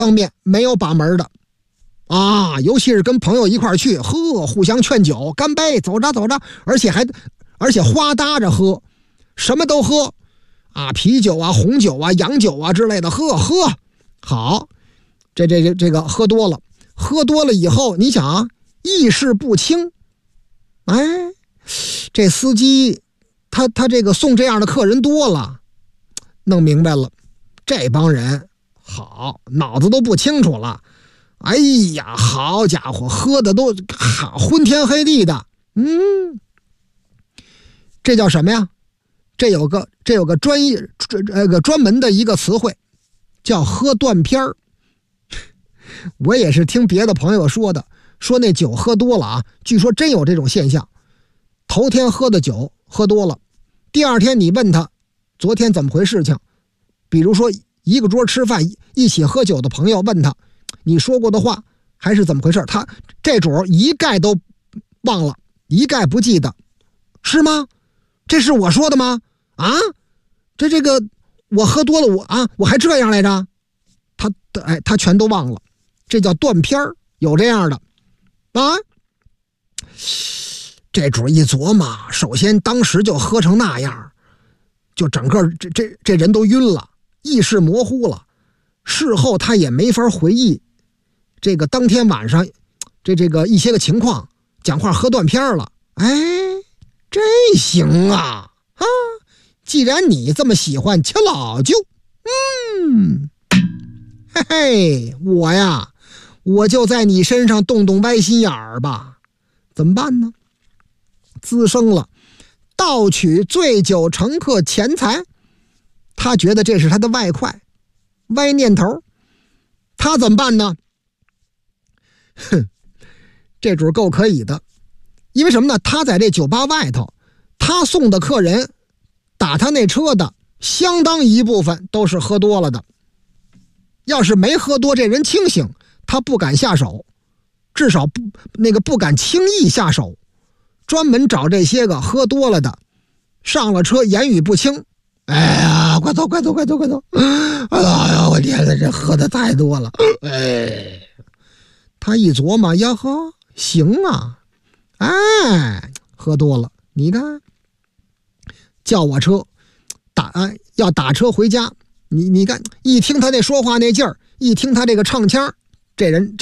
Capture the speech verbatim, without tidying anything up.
方面没有把门的啊，尤其是跟朋友一块去，呵，互相劝酒，干杯，走着走着，而且还而且花搭着喝，什么都喝啊，啤酒啊、红酒啊、洋酒啊之类的，喝喝好。这这这这个喝多了，喝多了以后，你想啊，意识不清，哎，这司机他他这个送这样的客人多了，弄明白了，这帮人好脑子都不清楚了。哎呀，好家伙，喝的都好昏天黑地的。嗯，这叫什么呀？这有个这有个专业这个专门的一个词汇，叫喝断片儿。我也是听别的朋友说的，说那酒喝多了啊，据说真有这种现象。头天喝的酒喝多了，第二天你问他昨天怎么回事情，比如说一个桌吃饭一起喝酒的朋友问他你说过的话还是怎么回事，他这主一概都忘了，一概不记得。是吗？这是我说的吗？啊，这这个我喝多了，我啊我还这样来着，他哎他全都忘了，这叫断片儿，有这样的啊。这主一琢磨，首先当时就喝成那样，就整个这这这人都晕了，意识模糊了。事后他也没法回忆这个当天晚上这这个一些个情况，讲话喝断片了。哎，这行啊啊！既然你这么喜欢瞧老舅，嗯，嘿嘿，我呀，我就在你身上动动歪心眼儿吧。怎么办呢？滋生了盗取醉酒乘客钱财，他觉得这是他的外快，歪念头，他怎么办呢？哼，这主够可以的，因为什么呢？他在这酒吧外头，他送的客人打他那车的相当一部分都是喝多了的，要是没喝多，这人清醒，他不敢下手，至少不那个不敢轻易下手，专门找这些个喝多了的，上了车言语不清。哎呀，快走快走快走快走！哎呀，我天哪，这喝的太多了。哎，他一琢磨，呀呵，行啊，哎，喝多了，你看，叫我车，打、哎、要打车回家。你你看，一听他那说话那劲儿，一听他这个唱腔，这人这。